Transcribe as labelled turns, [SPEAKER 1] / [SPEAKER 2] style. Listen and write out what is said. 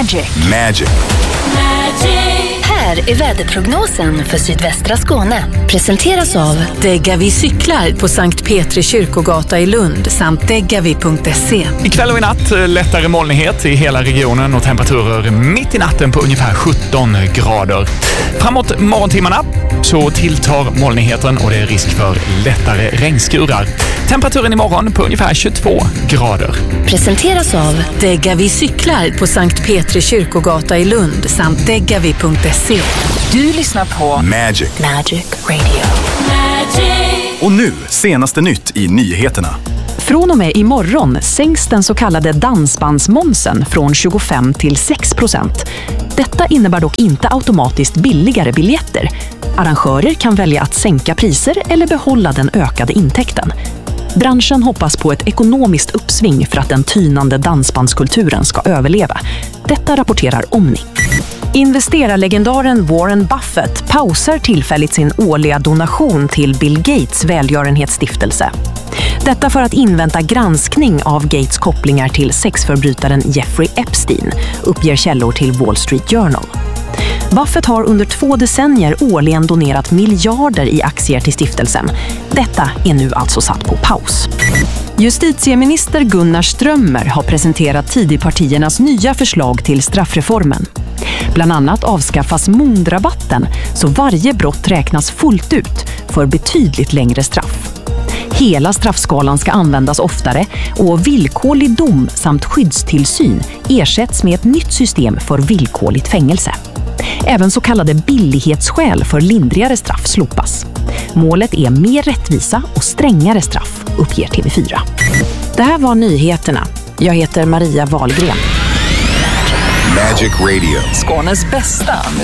[SPEAKER 1] Magic.
[SPEAKER 2] Här är väderprognosen för sydvästra Skåne. Presenteras av
[SPEAKER 3] Degavi cyklar på Sankt Petri kyrkogata i Lund samt degavi.se.
[SPEAKER 4] Ikväll och i natt lättare molnighet i hela regionen och temperaturer mitt i natten på ungefär 17 grader. Framåt morgontimmarna så tilltar molnigheten och det är risk för lättare regnskurar. Temperaturen imorgon på ungefär 22 grader.
[SPEAKER 2] Presenteras av
[SPEAKER 3] Degavi cyklar på Sankt Petri kyrkogata i Lund samt degavi.se.
[SPEAKER 2] Du lyssnar på
[SPEAKER 1] Magic
[SPEAKER 2] Radio.
[SPEAKER 1] Och nu, senaste nytt i nyheterna.
[SPEAKER 5] Från och med imorgon sänks den så kallade dansbandsmomsen från 25 till 6%. Detta innebär dock inte automatiskt billigare biljetter. Arrangörer kan välja att sänka priser eller behålla den ökade intäkten. Branschen hoppas på ett ekonomiskt uppsving för att den tynande dansbandskulturen ska överleva. Detta rapporterar Omni. Investerarlegendaren Warren Buffett pausar tillfälligt sin årliga donation till Bill Gates välgörenhetsstiftelse. Detta för att invänta granskning av Gates kopplingar till sexförbrytaren Jeffrey Epstein, uppger källor till Wall Street Journal. Buffett har under 2 decennier årligen donerat miljarder i aktier till stiftelsen. Detta är nu alltså satt på paus. Justitieminister Gunnar Strömmer har presenterat Tidöpartiernas nya förslag till straffreformen. Bland annat avskaffas mundrabatten så varje brott räknas fullt ut för betydligt längre straff. Hela straffskalan ska användas oftare och villkorlig dom samt skyddstillsyn ersätts med ett nytt system för villkorligt fängelse. Även så kallade billighetsskäl för lindrigare straff slopas. Målet är mer rättvisa och strängare straff, uppger TV4. Det här var nyheterna. Jag heter Maria Wahlgren.
[SPEAKER 1] Magic Radio.
[SPEAKER 6] Skånes bästa